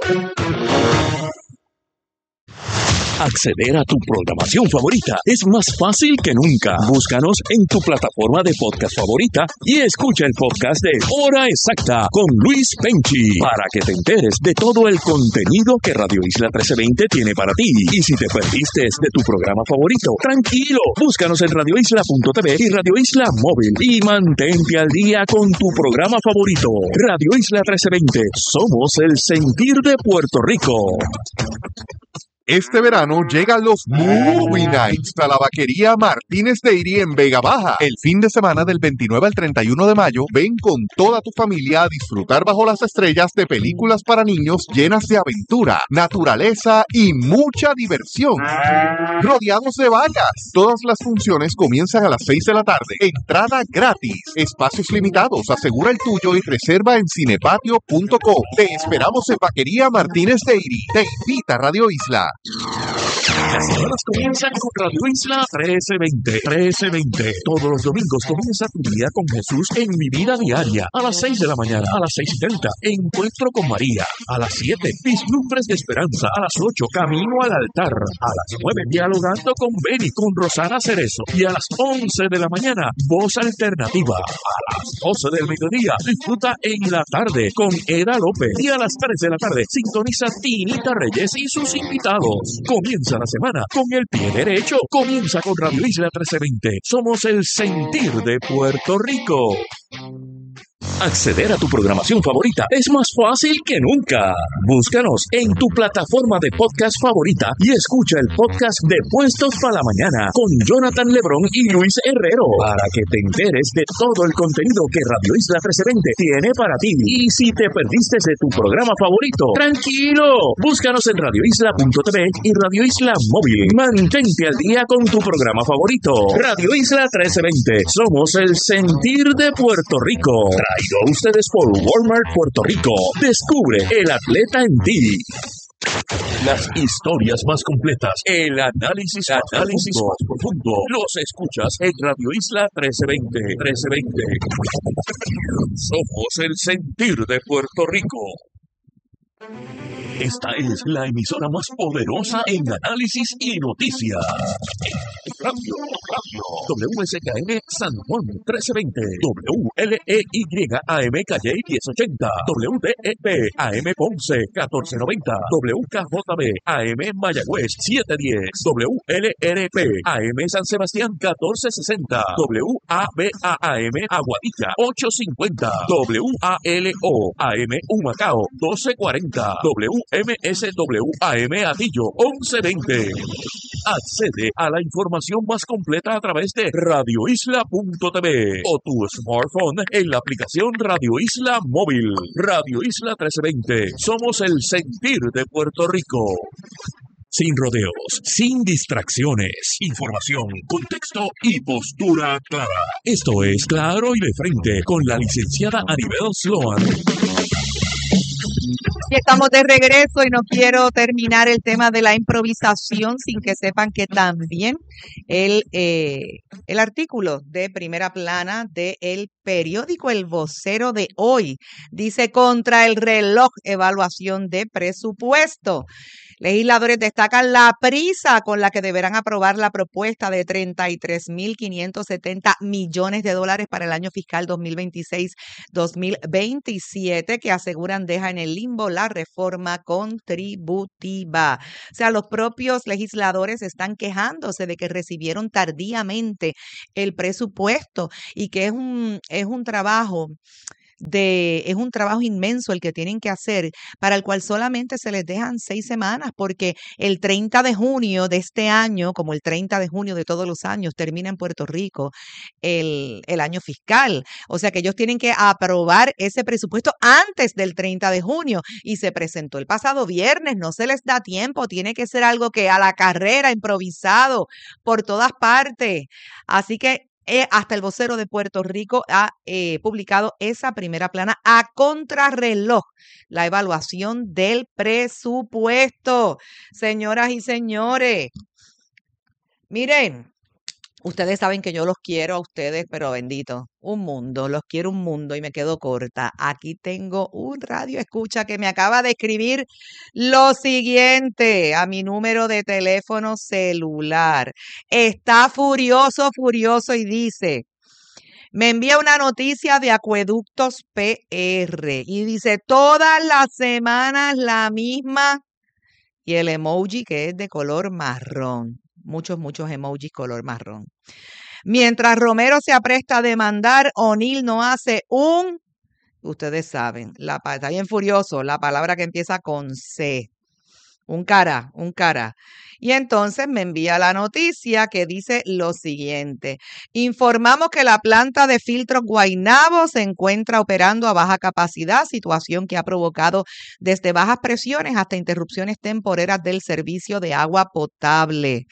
Acceder a tu programación favorita es más fácil que nunca. Búscanos en tu plataforma de podcast favorita y escucha el podcast de Hora Exacta con Luis Penchi para que te enteres de todo el contenido que Radio Isla trece veinte tiene para ti. Y si te perdiste de tu programa favorito, tranquilo, búscanos en radio isla punto t v y Radio Isla Móvil y mantente al día con tu programa favorito. Radio Isla trece veinte, somos el sentir de Puerto Rico. Este verano llegan los Movie Nights a la vaquería Martínez Dairy en Vega Baja. El fin de semana del veintinueve al treinta y uno de mayo, ven con toda tu familia a disfrutar bajo las estrellas de películas para niños llenas de aventura, naturaleza y mucha diversión. Rodeados de vallas. Todas las funciones comienzan a las seis de la tarde. Entrada gratis. Espacios limitados. Asegura el tuyo y reserva en cinepatio punto com. Te esperamos en vaquería Martínez Dairy. Te invita Radio Isla. Las semanas comienzan con Radio Isla trece veinte. trece veinte. Todos los domingos comienza tu día con Jesús en Mi Vida Diaria. A las seis de la mañana, a las seis y treinta, Encuentro con María. A las siete, Vislumbres de Esperanza. A las ocho, Camino al Altar. A las nueve, Dialogando con Beni, con Rosana Cerezo. Y a las once de la mañana, Voz Alternativa. A las doce del mediodía, disfruta En la Tarde con Eda López. Y a las tres de la tarde, sintoniza Tinita Reyes y sus invitados. Comienza la semana con el pie derecho. Comienza con Radio Isla trece veinte. Somos el sentir de Puerto Rico. Acceder a tu programación favorita es más fácil que nunca. Búscanos en tu plataforma de podcast favorita y escucha el podcast de Puestos para la Mañana con Jonathan Lebrón y Luis Herrero para que te enteres de todo el contenido que Radio Isla trece veinte tiene para ti. Y si te perdiste de tu programa favorito, tranquilo, búscanos en radio isla punto t v y Radio Isla Móvil. Mantente al día con tu programa favorito. Radio Isla trece veinte. Somos el sentir de Puerto Rico. Traído a ustedes por Walmart Puerto Rico. Descubre el atleta en ti. Las historias más completas, el análisis, análisis más profundo, los escuchas en Radio Isla trece veinte. trece veinte. Somos el sentir de Puerto Rico. Esta es la emisora más poderosa en análisis y noticias. Radio, radio. W S K M San Juan trece veinte. W L E Y A M Calle diez ochenta. W D E P A M Ponce catorce noventa. W K J B A M Mayagüez siete diez. W L R P A M San Sebastián catorce sesenta. W A B A A M Aguadilla ocho cincuenta. W A L O A M Humacao doce cuarenta. W M S W A M Atillo once veinte. Accede a la información más completa a través de radio isla punto t v o tu smartphone en la aplicación Radio Isla Móvil. Radio Isla trece veinte. Somos el sentir de Puerto Rico. Sin rodeos, sin distracciones. Información, contexto y postura clara. Esto es Claro y de Frente con la licenciada Anibel Sloan. Y estamos de regreso y no quiero terminar el tema de la improvisación sin que sepan que también el, eh, el artículo de primera plana del periódico El Vocero de hoy dice: contra el reloj, evaluación de presupuesto. Legisladores destacan la prisa con la que deberán aprobar la propuesta de treinta y tres mil quinientos setenta millones de dólares para el año fiscal dos mil veintiséis dos mil veintisiete, que aseguran deja en el limbo la reforma contributiva. O sea, los propios legisladores están quejándose de que recibieron tardíamente el presupuesto y que es un, es un trabajo de, es un trabajo inmenso el que tienen que hacer, para el cual solamente se les dejan seis semanas, porque el treinta de junio de este año, como el treinta de junio de todos los años, termina en Puerto Rico el, el año fiscal. O sea que ellos tienen que aprobar ese presupuesto antes del treinta de junio, y se presentó el pasado viernes, no se les da tiempo, tiene que ser algo que a la carrera, improvisado por todas partes. Así que Eh, hasta el Vocero de Puerto Rico ha eh, publicado esa primera plana a contrarreloj, la evaluación del presupuesto. Señoras y señores, miren, ustedes saben que yo los quiero a ustedes, pero bendito, un mundo, los quiero un mundo y me quedo corta. Aquí tengo un radio escucha que me acaba de escribir lo siguiente a mi número de teléfono celular. Está furioso, furioso y dice: me envía una noticia de Acueductos P R y dice: todas las semanas la misma, y el emoji que es de color marrón. Muchos, muchos emojis color marrón. Mientras Romero se apresta a demandar, O'Neill no hace un, ustedes saben, la, está bien furioso, la palabra que empieza con C. Un cara, un cara. Y entonces me envía la noticia que dice lo siguiente: informamos que la planta de filtros Guaynabo se encuentra operando a baja capacidad, situación que ha provocado desde bajas presiones hasta interrupciones temporeras del servicio de agua potable.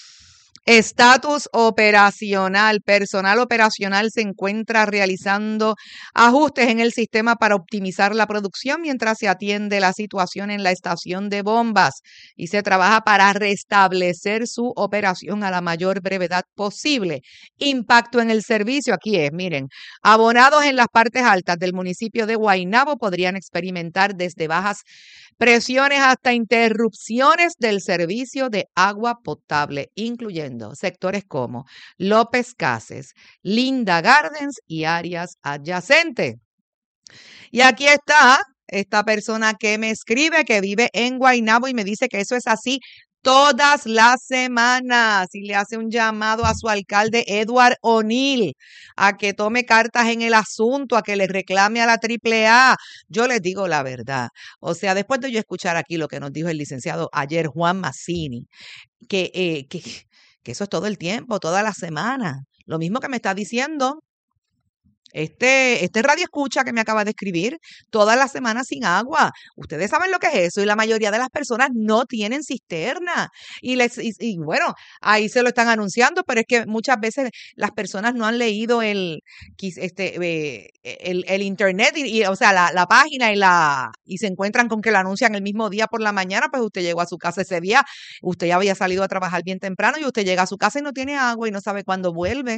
Estatus operacional. Personal operacional se encuentra realizando ajustes en el sistema para optimizar la producción mientras se atiende la situación en la estación de bombas y se trabaja para restablecer su operación a la mayor brevedad posible. Impacto en el servicio. Aquí es, miren, abonados en las partes altas del municipio de Guaynabo podrían experimentar desde bajas presiones hasta interrupciones del servicio de agua potable, incluyendo sectores como López Cases, Linda Gardens y áreas adyacentes. Y aquí está esta persona que me escribe, que vive en Guaynabo, y me dice que eso es así todas las semanas, y le hace un llamado a su alcalde Edward O'Neill a que tome cartas en el asunto, a que le reclame a la triple A. Yo les digo la verdad, o sea, después de yo escuchar aquí lo que nos dijo el licenciado ayer Juan Mazzini, que, eh, que, que eso es todo el tiempo, toda la semana, lo mismo que me está diciendo Este, este radio escucha que me acaba de escribir, todas las semanas sin agua. Ustedes saben lo que es eso, y la mayoría de las personas no tienen cisterna. Y, les, y, y bueno, ahí se lo están anunciando, pero es que muchas veces las personas no han leído el, este, eh, el, el internet, y, y, o sea, la, la página, y, la, y se encuentran con que lo anuncian el mismo día por la mañana. Pues usted llegó a su casa ese día, usted ya había salido a trabajar bien temprano, y usted llega a su casa y no tiene agua y no sabe cuándo vuelve.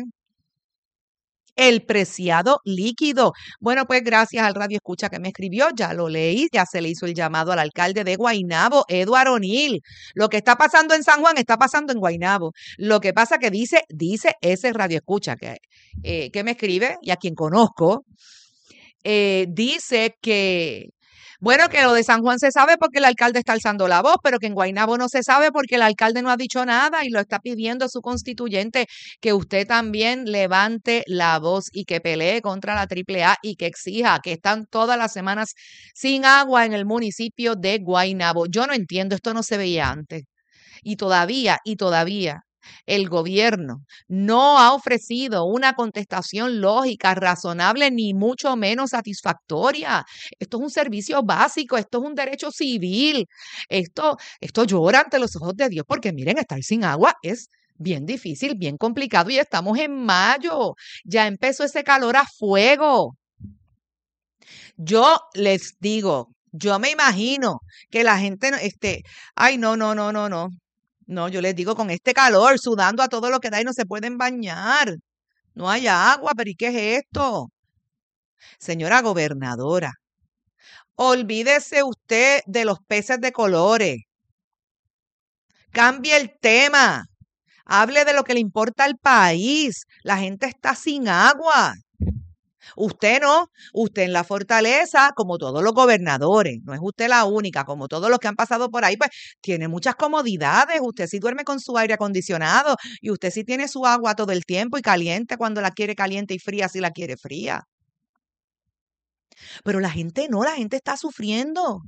El preciado líquido. Bueno, pues gracias al radio escucha que me escribió, ya lo leí, ya se le hizo el llamado al alcalde de Guaynabo, Edward O'Neill. Lo que está pasando en San Juan está pasando en Guaynabo. Lo que pasa que dice, dice ese radio escucha que, eh, que me escribe, y a quien conozco, eh, dice que Bueno, que lo de San Juan se sabe porque el alcalde está alzando la voz, pero que en Guaynabo no se sabe porque el alcalde no ha dicho nada y lo está pidiendo su constituyente, que usted también levante la voz y que pelee contra la triple A y que exija que están todas las semanas sin agua en el municipio de Guaynabo. Yo no entiendo, esto no se veía antes. Y todavía, y todavía, el gobierno no ha ofrecido una contestación lógica, razonable, ni mucho menos satisfactoria. Esto es un servicio básico, esto es un derecho civil. Esto, esto llora ante los ojos de Dios, porque miren, estar sin agua es bien difícil, bien complicado, y estamos en mayo. Ya empezó ese calor a fuego. Yo les digo, yo me imagino que la gente, no- este, ay, no, no, no, no, no. No, yo les digo, con este calor, sudando a todo lo que da y no se pueden bañar. No hay agua, pero ¿y qué es esto? Señora gobernadora, olvídese usted de los peces de colores. Cambie el tema. Hable de lo que le importa al país. La gente está sin agua. Usted no, usted en la fortaleza, como todos los gobernadores, no es usted la única, como todos los que han pasado por ahí, pues tiene muchas comodidades. Usted sí duerme con su aire acondicionado y usted sí tiene su agua todo el tiempo y caliente cuando la quiere caliente y fría si la quiere fría. Pero la gente no, la gente está sufriendo.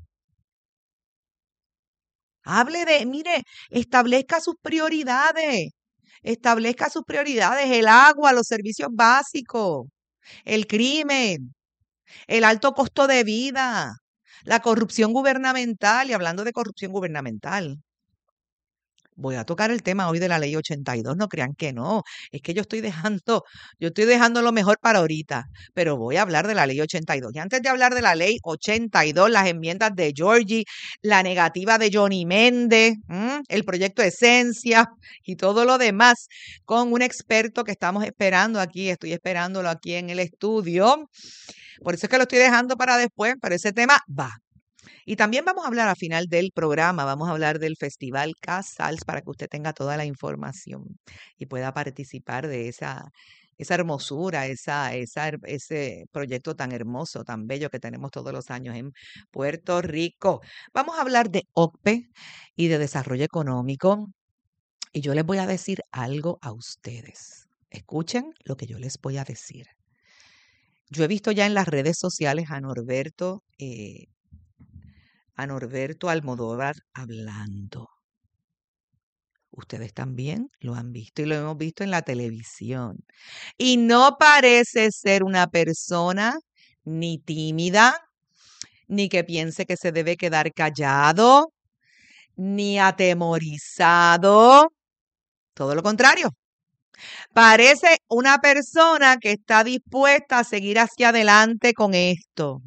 Hable de, mire, establezca sus prioridades, establezca sus prioridades, el agua, los servicios básicos, el crimen, el alto costo de vida, la corrupción gubernamental. Y hablando de corrupción gubernamental, voy a tocar el tema hoy de la ley ochenta y dos, no crean que no, es que yo estoy dejando, yo estoy dejando lo mejor para ahorita, pero voy a hablar de la ley ochenta y dos. Y antes de hablar de la ley ochenta y dos, las enmiendas de Georgie, la negativa de Johnny Méndez, ¿m? el proyecto Esencia y todo lo demás, con un experto que estamos esperando aquí, estoy esperándolo aquí en el estudio, por eso es que lo estoy dejando para después, pero ese tema va. Y también vamos a hablar al final del programa, vamos a hablar del Festival Casals para que usted tenga toda la información y pueda participar de esa, esa hermosura, esa, esa, her- ese proyecto tan hermoso, tan bello que tenemos todos los años en Puerto Rico. Vamos a hablar de O C P E y de desarrollo económico. Y yo les voy a decir algo a ustedes. Escuchen lo que yo les voy a decir. Yo he visto ya en las redes sociales a Norberto eh, a Norberto Almodóvar hablando. Ustedes también lo han visto y lo hemos visto en la televisión. Y no parece ser una persona ni tímida, ni que piense que se debe quedar callado, ni atemorizado. Todo lo contrario. Parece una persona que está dispuesta a seguir hacia adelante con esto.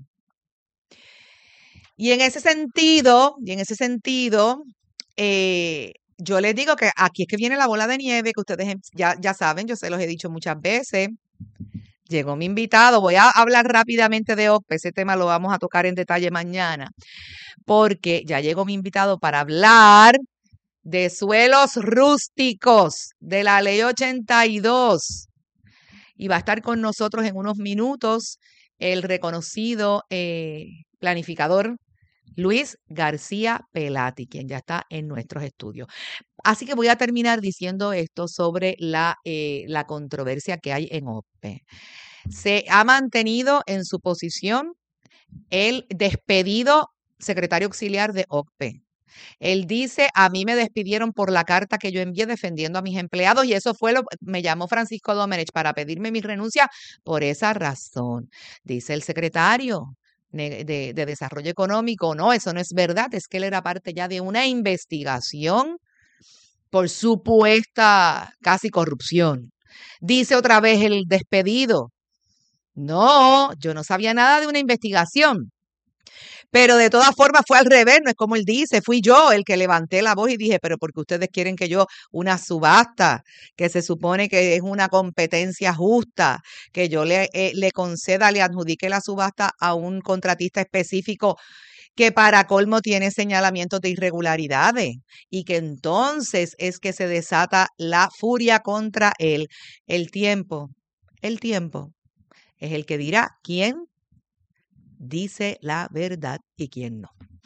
Y en ese sentido, y en ese sentido, eh, yo les digo que aquí es que viene la bola de nieve, que ustedes em- ya, ya saben, yo se los he dicho muchas veces. Llegó mi invitado, voy a hablar rápidamente de O C P E, ese tema lo vamos a tocar en detalle mañana, porque ya llegó mi invitado para hablar de suelos rústicos, de la ley ochenta y dos. Y va a estar con nosotros en unos minutos el reconocido eh, planificador Luis García Pelati, quien ya está en nuestros estudios. Así que voy a terminar diciendo esto sobre la, eh, la controversia que hay en O C P E. Se ha mantenido en su posición el despedido secretario auxiliar de O C P E. Él dice, a mí me despidieron por la carta que yo envié defendiendo a mis empleados y eso fue lo, me llamó Francisco Domenech para pedirme mi renuncia por esa razón. Dice el secretario de, de, de Desarrollo Económico, no, eso no es verdad, es que él era parte ya de una investigación por supuesta casi corrupción. Dice otra vez el despedido, no, yo no sabía nada de una investigación. Pero de todas formas fue al revés, no es como él dice, fui yo el que levanté la voz y dije, pero porque ustedes quieren que yo una subasta, que se supone que es una competencia justa, que yo le, eh, le conceda, le adjudique la subasta a un contratista específico que para colmo tiene señalamientos de irregularidades y que entonces es que se desata la furia contra él. El tiempo, el tiempo es el que dirá quién dice la verdad y quién no.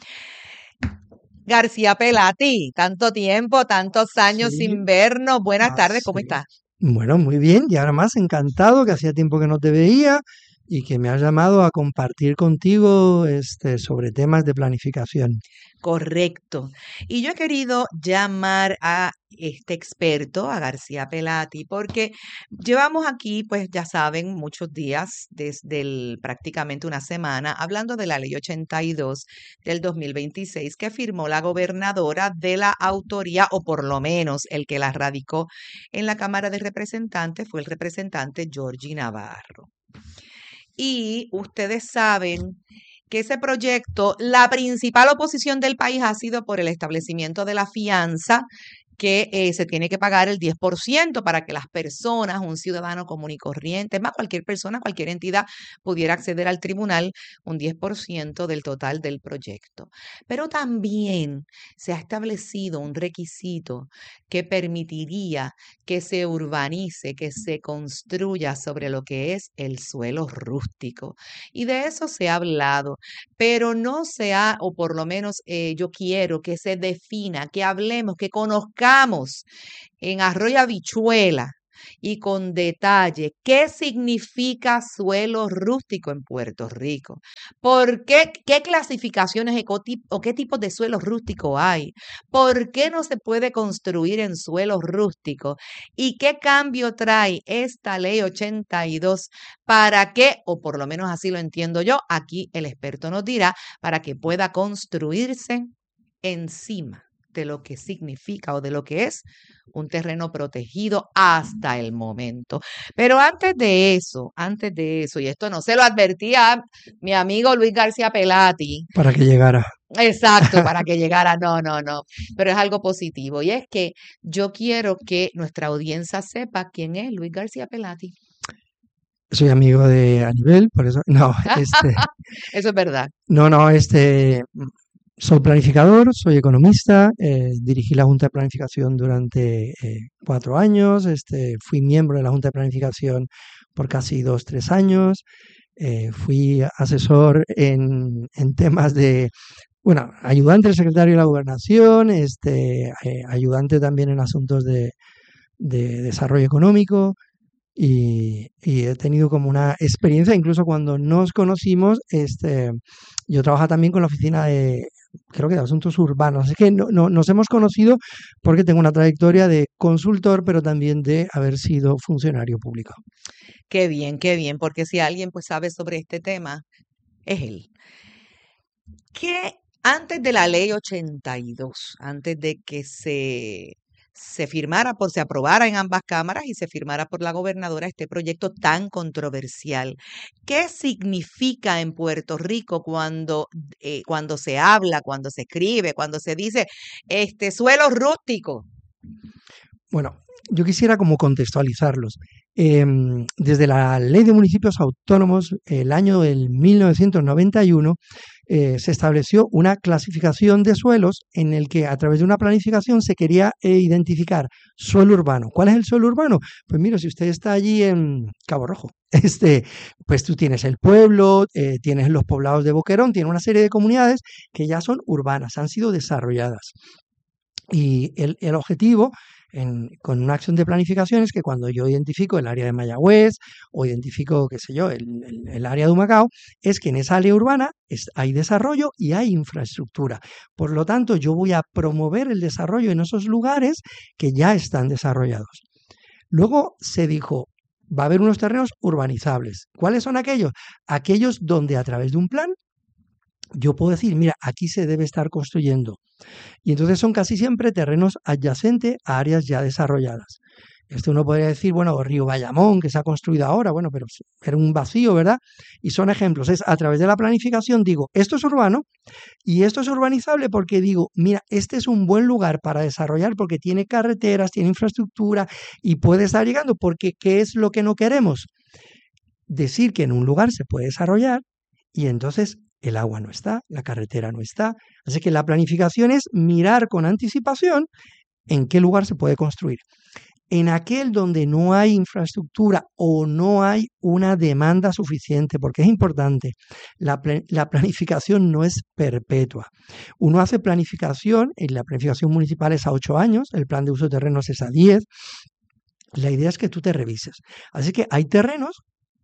García Pelati, tanto tiempo, tantos años Sí, sin vernos. Buenas tardes, ¿cómo así estás? es. Bueno, muy bien, y ahora más encantado, que hacía tiempo que no te veía, y que me has llamado a compartir contigo este, sobre temas de planificación. Correcto. Y yo he querido llamar a este experto, a García Pelati, porque llevamos aquí, pues ya saben, muchos días, desde el, prácticamente una semana, hablando de la ley ochenta y dos del dos mil veintiséis que firmó la gobernadora de la autoría, o por lo menos el que la radicó en la Cámara de Representantes fue el representante Georgie Navarro. Y ustedes saben que ese proyecto, la principal oposición del país ha sido por el establecimiento de la fianza, que eh, se tiene que pagar el diez por ciento para que las personas, un ciudadano común y corriente, más cualquier persona, cualquier entidad, pudiera acceder al tribunal, un diez por ciento del total del proyecto. Pero también se ha establecido un requisito que permitiría que se urbanice, que se construya sobre lo que es el suelo rústico. Y de eso se ha hablado, pero no se ha, o por lo menos eh, yo quiero que se defina, que hablemos, que conozcamos en Arroyo Habichuela y con detalle qué significa suelo rústico en Puerto Rico. ¿Por qué? ¿Qué clasificaciones o qué tipos de suelos rústicos hay? ¿Por qué no se puede construir en suelos rústicos? ¿Y qué cambio trae esta ley ochenta y dos para que, o por lo menos así lo entiendo yo, aquí el experto nos dirá, para que pueda construirse encima de lo que significa o de lo que es un terreno protegido hasta el momento? Pero antes de eso, antes de eso, y esto no se lo advertía mi amigo Luis García Pelati. Para que llegara. Exacto, para que llegara, no, no, no, pero es algo positivo, y es que yo quiero que nuestra audiencia sepa quién es Luis García Pelati. Soy amigo de Anibel, por eso, no, este... Eso es verdad. No, no, este... Soy planificador, soy economista, eh, dirigí la Junta de Planificación durante eh, cuatro años, este, fui miembro de la Junta de Planificación por casi dos, tres años, eh, fui asesor en, en temas de, bueno, ayudante del secretario de la Gobernación, este, eh, ayudante también en asuntos de, de desarrollo económico. Y, y he tenido como una experiencia, incluso cuando nos conocimos, este, yo trabajo también con la oficina de, creo que de asuntos urbanos, así que no, no, nos hemos conocido porque tengo una trayectoria de consultor, pero también de haber sido funcionario público. Qué bien, qué bien, porque si alguien pues sabe sobre este tema, es él. Que antes de la ley ochenta y dos, antes de que se... se firmara, por, se aprobara en ambas cámaras y se firmara por la gobernadora este proyecto tan controversial. ¿Qué significa en Puerto Rico cuando, eh, cuando se habla, cuando se escribe, cuando se dice este suelo rústico? Bueno, yo quisiera como contextualizarlos. Eh, desde la Ley de Municipios Autónomos, el año del mil novecientos noventa y uno, eh, se estableció una clasificación de suelos en el que a través de una planificación se quería eh, identificar suelo urbano. ¿Cuál es el suelo urbano? Pues mira, si usted está allí en Cabo Rojo, este, pues tú tienes el pueblo, eh, tienes los poblados de Boquerón, tienes una serie de comunidades que ya son urbanas, han sido desarrolladas. Y el, el objetivo En, con una acción de planificación es que cuando yo identifico el área de Mayagüez o identifico, qué sé yo, el, el, el área de Humacao, es que en esa área urbana es, hay desarrollo y hay infraestructura. Por lo tanto, yo voy a promover el desarrollo en esos lugares que ya están desarrollados. Luego se dijo, va a haber unos terrenos urbanizables. ¿Cuáles son aquellos? Aquellos donde a través de un plan yo puedo decir, mira, aquí se debe estar construyendo. Y entonces son casi siempre terrenos adyacentes a áreas ya desarrolladas. Esto uno podría decir, bueno, Río Bayamón, que se ha construido ahora, bueno, pero era un vacío, ¿verdad? Y son ejemplos. Es a través de la planificación, digo, esto es urbano y esto es urbanizable porque digo, mira, este es un buen lugar para desarrollar porque tiene carreteras, tiene infraestructura y puede estar llegando, porque ¿qué es lo que no queremos? Decir que en un lugar se puede desarrollar y entonces el agua no está, la carretera no está. Así que la planificación es mirar con anticipación en qué lugar se puede construir. En aquel donde no hay infraestructura o no hay una demanda suficiente, porque es importante, la, la planificación no es perpetua. Uno hace planificación, y la planificación municipal es a ocho años, el plan de uso de terrenos es a diez. La idea es que tú te revises. Así que hay terrenos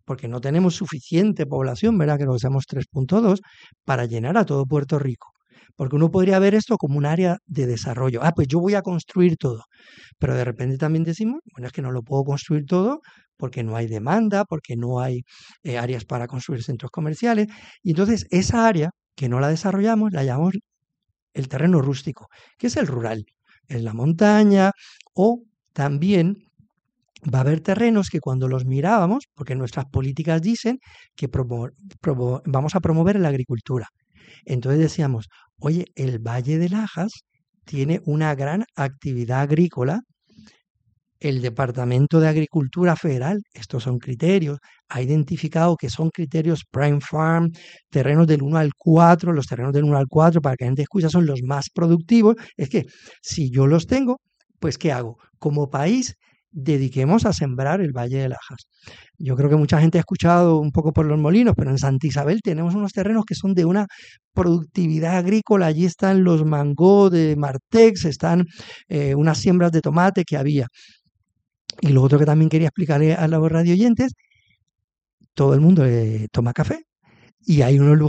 porque no tenemos suficiente población, ¿verdad? Que lo seamos tres punto dos, para llenar a todo Puerto Rico. Porque uno podría ver esto como un área de desarrollo. Ah, pues yo voy a construir todo. Pero de repente también decimos, bueno, es que no lo puedo construir todo porque no hay demanda, porque no hay eh, áreas para construir centros comerciales. Y entonces esa área que no la desarrollamos la llamamos el terreno rústico, que es el rural, en la montaña, o también va a haber terrenos que cuando los mirábamos, porque nuestras políticas dicen que promo- promo- vamos a promover la agricultura. Entonces decíamos, oye, el Valle de Lajas tiene una gran actividad agrícola. El Departamento de Agricultura Federal, estos son criterios, ha identificado que son criterios Prime Farm, terrenos del uno al cuatro, los terrenos del uno al cuatro, para que la gente escucha, son los más productivos. Es que si yo los tengo, pues ¿qué hago? Como país, dediquemos a sembrar el Valle de Lajas. Yo creo que mucha gente ha escuchado un poco por los molinos, pero en Santa Isabel tenemos unos terrenos que son de una productividad agrícola. Allí están los mangó de Martex, están eh, unas siembras de tomate que había. Y lo otro que también quería explicarle a los radioyentes, todo el mundo eh, toma café y hay unos lugares